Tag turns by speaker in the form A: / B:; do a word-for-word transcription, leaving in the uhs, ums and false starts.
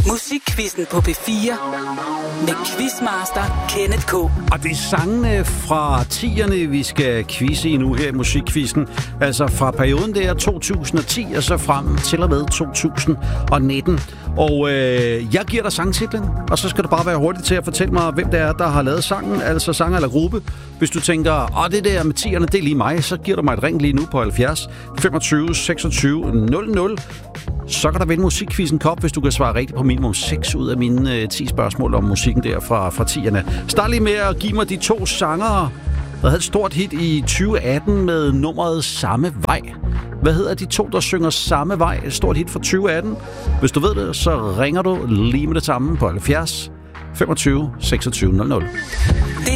A: Musikquizzen på P fire med Quizmaster Kenneth K.
B: Og det er sangene fra tierne, vi skal quizze i nu her i Musikquizzen. Altså fra perioden der to tusind og ti og så frem til og med to tusind og nitten. Og øh, jeg giver dig sangtitlen, og så skal du bare være hurtig til at fortælle mig, hvem det er, der har lavet sangen, altså sanger eller gruppe. Hvis du tænker, åh, det der med tierne, det er lige mig, så giver du mig et ring lige nu på halvfjerds femogtyve seksogtyve nul nul. Så kan der vinde Musikquizzen Kop, hvis du kan svare rigtigt på minimum seks ud af mine øh, ti spørgsmål om musikken der fra, fra tierne. Start lige med at give mig de to sangere, der havde et stort hit i tyve atten med nummeret Samme Vej. Hvad hedder de to, der synger Samme Vej? Et stort hit fra tyve atten. Hvis du ved det, så ringer du lige med det samme på halvfjerds femogtyve seksogtyve nul nul.